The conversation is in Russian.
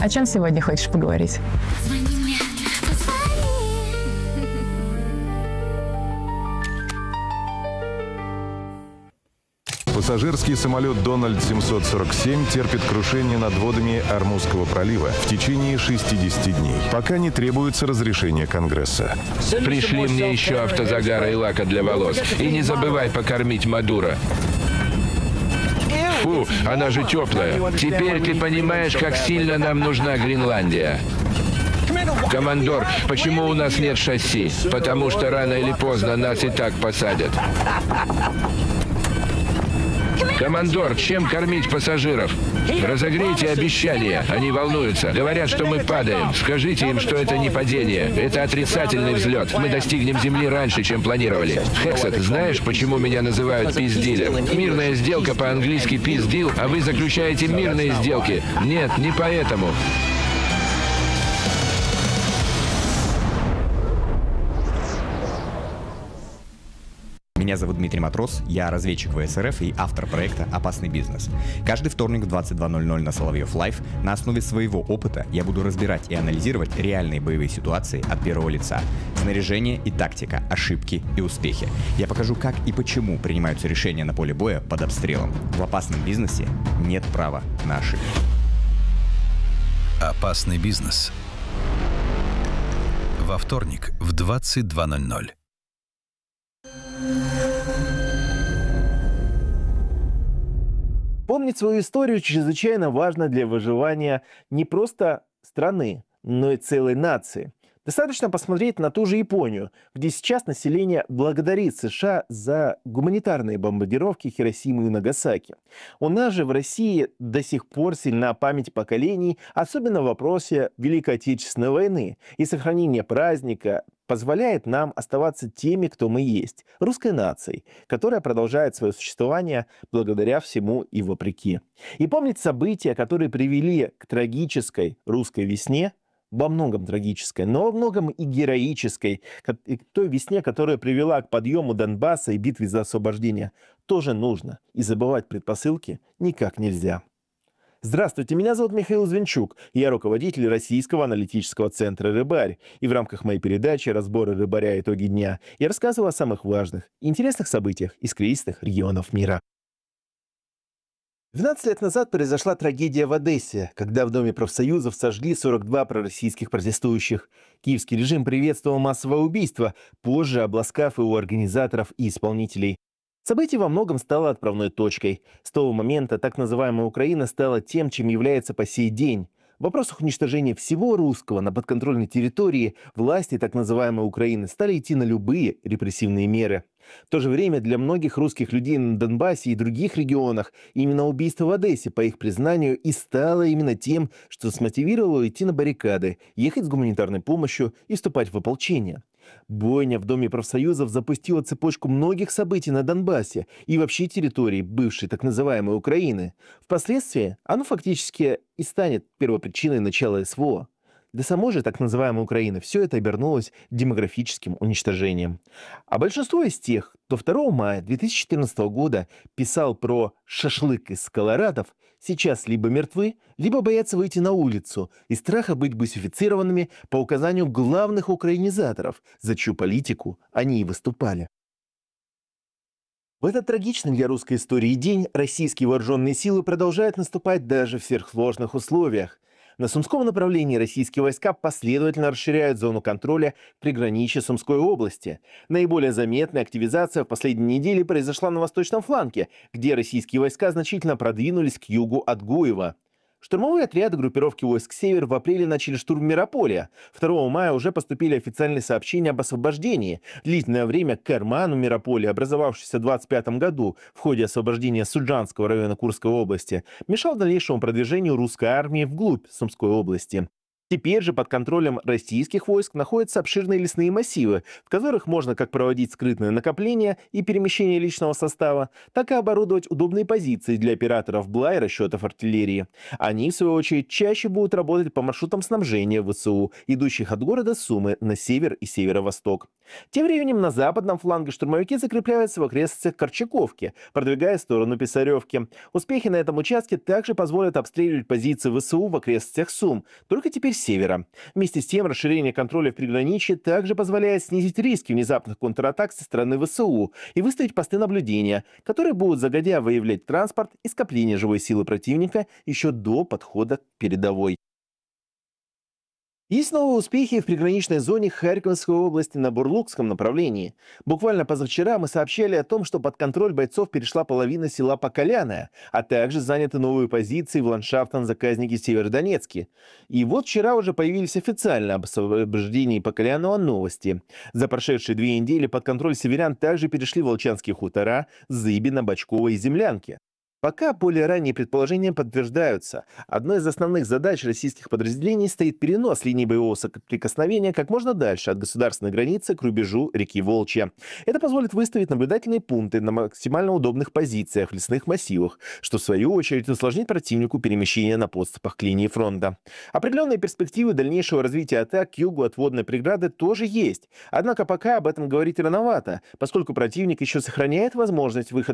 О чем сегодня хочешь поговорить? Пассажирский самолет «Дональд-747» терпит крушение над водами Ормузского пролива в течение 60 дней, пока не требуется разрешение Конгресса. Пришли мне еще автозагара и лака для волос. И не забывай покормить Мадуро. Фу, она же теплая. Теперь ты понимаешь, как сильно нам нужна Гренландия. Командор, почему у нас нет шасси? Потому что рано или поздно нас и так посадят. Командор, чем кормить пассажиров? Разогрейте обещания. Они волнуются. Говорят, что мы падаем. Скажите им, что это не падение. Это отрицательный взлет. Мы достигнем Земли раньше, чем планировали. Хексет, знаешь, почему меня называют пиздилем? Мирная сделка по-английски пиздил, а вы заключаете мирные сделки. Нет, не поэтому. Меня зовут Дмитрий Матрос, я разведчик ВСРФ и автор проекта «Опасный бизнес». Каждый вторник в 22:00 на Соловьев Лайв на основе своего опыта я буду разбирать и анализировать реальные боевые ситуации от первого лица. Снаряжение и тактика, ошибки и успехи. Я покажу, как и почему принимаются решения на поле боя под обстрелом. В опасном бизнесе нет права на ошибки. «Опасный бизнес». Во вторник в 22:00. Помнить свою историю чрезвычайно важно для выживания не просто страны, но и целой нации. Достаточно посмотреть на ту же Японию, где сейчас население благодарит США за гуманитарные бомбардировки Хиросимы и Нагасаки. У нас же в России до сих пор сильна память поколений, особенно в вопросе Великой Отечественной войны, и сохранение праздника позволяет нам оставаться теми, кто мы есть, русской нацией, которая продолжает свое существование благодаря всему и вопреки. И помнить события, которые привели к трагической русской весне, во многом трагической, но во многом и героической, к той весне, которая привела к подъему Донбасса и битве за освобождение, тоже нужно. И забывать предпосылки никак нельзя. Здравствуйте, меня зовут Михаил Звенчук, я руководитель Российского аналитического центра «Рыбарь». И в рамках моей передачи «Разборы рыбаря. Итоги дня» я рассказываю о самых важных и интересных событиях из кризисных регионов мира. 12 лет назад произошла трагедия в Одессе, когда в Доме профсоюзов сожгли 42 пророссийских протестующих. Киевский режим приветствовал массовое убийство, позже обласкав его организаторов и исполнителей. Событие во многом стало отправной точкой. С того момента так называемая Украина стала тем, чем является по сей день. В вопросах уничтожения всего русского на подконтрольной территории власти так называемой Украины стали идти на любые репрессивные меры. В то же время для многих русских людей на Донбассе и других регионах именно убийство в Одессе, по их признанию, и стало именно тем, что смотивировало идти на баррикады, ехать с гуманитарной помощью и вступать в ополчение. Бойня в Доме профсоюзов запустила цепочку многих событий на Донбассе и вообще территории бывшей так называемой Украины. Впоследствии оно фактически и станет первопричиной начала СВО. Для самой же так называемой Украины все это обернулось демографическим уничтожением. А большинство из тех, кто 2 мая 2014 года писал про шашлык из колорадов, сейчас либо мертвы, либо боятся выйти на улицу из страха быть бусифицированными по указанию главных украинизаторов, за чью политику они и выступали. В этот трагичный для русской истории день российские вооруженные силы продолжают наступать даже в сверхсложных условиях. На Сумском направлении российские войска последовательно расширяют зону контроля в приграничье Сумской области. Наиболее заметная активизация в последние недели произошла на восточном фланге, где российские войска значительно продвинулись к югу от Гуева. Штурмовые отряды группировки войск «Север» в апреле начали штурм Мирополя. 2 мая уже поступили официальные сообщения об освобождении. Длительное время карману Мирополя, образовавшийся в 1925 году в ходе освобождения Суджанского района Курской области, мешал дальнейшему продвижению русской армии вглубь Сумской области. Теперь же под контролем российских войск находятся обширные лесные массивы, в которых можно как проводить скрытное накопление и перемещение личного состава, так и оборудовать удобные позиции для операторов БЛА и расчетов артиллерии. Они, в свою очередь, чаще будут работать по маршрутам снабжения ВСУ, идущих от города Сумы на север и северо-восток. Тем временем на западном фланге штурмовики закрепляются в окрестностях Корчаковки, продвигая в сторону Писаревки. Успехи на этом участке также позволят обстреливать позиции ВСУ в окрестностях Сум, только теперь с севера. Вместе с тем, расширение контроля в приграничье также позволяет снизить риски внезапных контратак со стороны ВСУ и выставить посты наблюдения, которые будут загодя выявлять транспорт и скопление живой силы противника еще до подхода к передовой. Есть новые успехи в приграничной зоне Харьковской области на Бурлукском направлении. Буквально позавчера мы сообщали о том, что под контроль бойцов перешла половина села Поколяное, а также заняты новые позиции в ландшафтном заказнике Северодонецке. И вот вчера уже появились официально об освобождении Поколяного новости. За прошедшие 2 недели под контроль северян также перешли Волчанские хутора, Зыбино, Бочково и Землянки. Пока более ранние предположения подтверждаются. Одной из основных задач российских подразделений стоит перенос линии боевого соприкосновения как можно дальше от государственной границы к рубежу реки Волчья. Это позволит выставить наблюдательные пункты на максимально удобных позициях в лесных массивах, что в свою очередь усложнит противнику перемещение на подступах к линии фронта. Определенные перспективы дальнейшего развития атак к югу от водной преграды тоже есть. Однако пока об этом говорить рановато, поскольку противник еще сохраняет возможность выхода